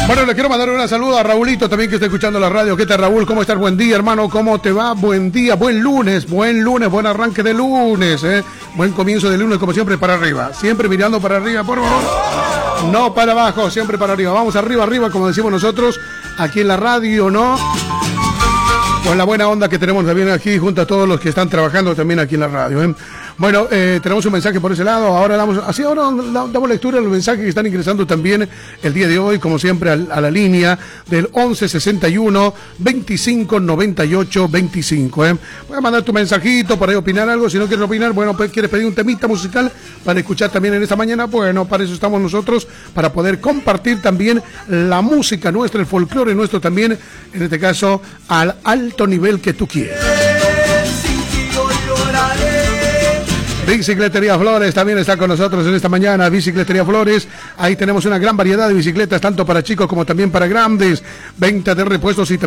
Bueno, le quiero mandar un saludo a Raulito también que está escuchando la radio. ¿Qué tal, Raúl? ¿Cómo estás? Buen día, hermano. ¿Cómo te va? Buen día, buen lunes, buen arranque de lunes, Buen comienzo de lunes, como siempre, para arriba. Siempre mirando para arriba, por favor. No para abajo, siempre para arriba. Vamos arriba, como decimos nosotros, aquí en la radio, ¿no? Con la buena onda que tenemos también aquí, junto a todos los que están trabajando también aquí en la radio, Bueno, tenemos un mensaje por ese lado. Ahora damos lectura a los mensajes que están ingresando también el día de hoy, como siempre, a la línea del 1161 25 98 25. Voy a mandar tu mensajito para opinar algo. Si no quieres opinar, bueno, pues quieres pedir un temita musical para escuchar también en esta mañana. Bueno, para eso estamos nosotros, para poder compartir también la música nuestra, el folclore nuestro también, en este caso, al alto nivel que tú quieres. Bicicletería Flores también está con nosotros en esta mañana. Bicicletería Flores, ahí tenemos una gran variedad de bicicletas, tanto para chicos como también para grandes. Venta de repuestos y